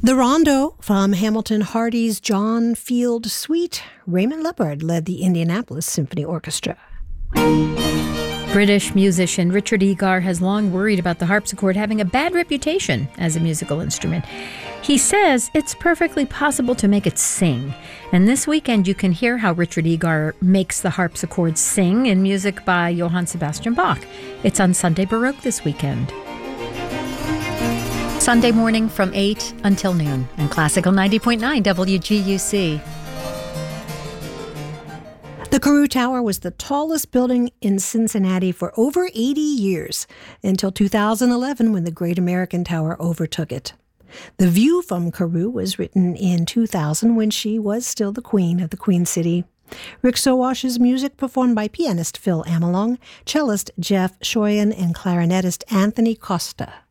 The Rondo from Hamilton Hardy's John Field Suite. Raymond Leppard led the Indianapolis Symphony Orchestra. British musician Richard Egar has long worried about the harpsichord having a bad reputation as a musical instrument. He says it's perfectly possible to make it sing. And this weekend you can hear how Richard Egar makes the harpsichord sing in music by Johann Sebastian Bach. It's on Sunday Baroque this weekend. Sunday morning from 8 until noon on Classical 90.9 WGUC. The Carew Tower was the tallest building in Cincinnati for over 80 years, until 2011 when the Great American Tower overtook it. The view from Carew was written in 2000 when she was still the queen of the Queen City. Rick Sowash's music performed by pianist Phil Amelong, cellist Jeff Shoyan, and clarinetist Anthony Costa.